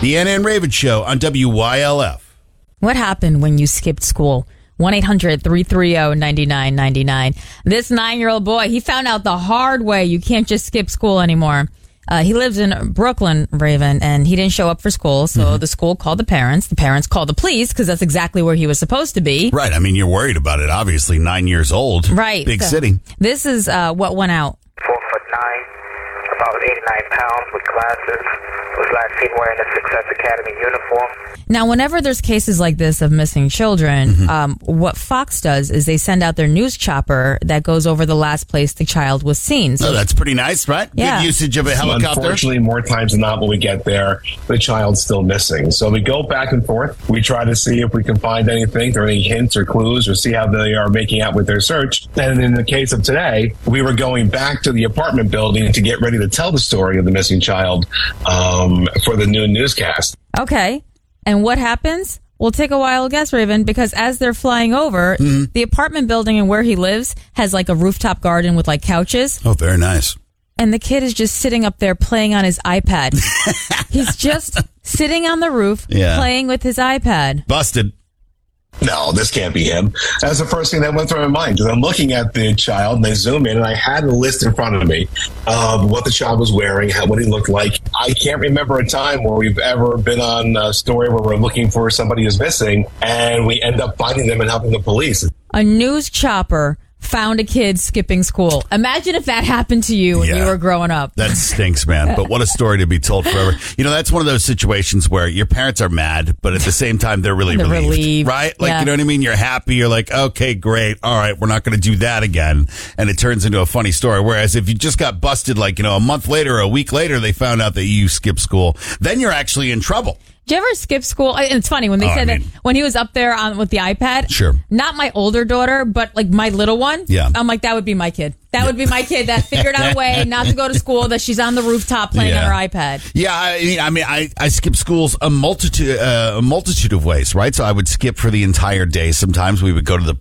The Anna and Raven Show on WYLF. What happened when you skipped school? 1-800-330-9999. This 9-year-old boy, he found out the hard way you can't just skip school anymore. He lives in Brooklyn, Raven, and he didn't show up for school, so the school called the parents. The parents called the police because that's exactly where he was supposed to be. Right. I mean, you're worried about it, obviously. 9 years old. Right. Big city. This is what went out. 4'9", about 89 pounds, with glasses. Was last seen wearing a Success Academy uniform. Now, whenever there's cases like this of missing children, what Fox does is they send out their news chopper that goes over the last place the child was seen. So that's pretty nice, right? Yeah. Good usage of a helicopter. Unfortunately, more times than not, when we get there, the child's still missing. So we go back and forth. We try to see if we can find anything, if there are any hints or clues, or see how they are making out with their search. And in the case of today, we were going back to the apartment building to get ready to tell the story of the missing child for the noon newscast. Okay. And what happens? We'll take a wild guess, Raven, because as they're flying over, the apartment building and where he lives has like a rooftop garden with like couches. Oh, very nice. And the kid is just sitting up there playing on his iPad. He's just sitting on the roof playing with his iPad. Busted. No, this can't be him. That's the first thing that went through my mind, because I'm looking at the child and I zoom in and I had a list in front of me of what the child was wearing, what he looked like. I can't remember a time where we've ever been on a story where we're looking for somebody who's missing and we end up finding them and helping the police. A news chopper found a kid skipping school. Imagine if that happened to you when you were growing up. That stinks, man. But what a story to be told forever. You know, that's one of those situations where your parents are mad, but at the same time, they're really relieved. Right? Like, you know what I mean? You're happy. You're like, okay, great. All right, we're not going to do that again. And it turns into a funny story. Whereas if you just got busted, like, you know, a month later or a week later, they found out that you skipped school, then you're actually in trouble. Did you ever skip school? And it's funny when they said that when he was up there with the iPad. Sure. Not my older daughter, but like my little one. Yeah. I'm like, that would be my kid. That would be my kid that figured out a way not to go to school, that she's on the rooftop playing on her iPad. Yeah, I skip schools a multitude of ways, right? So I would skip for the entire day. Sometimes we would go to the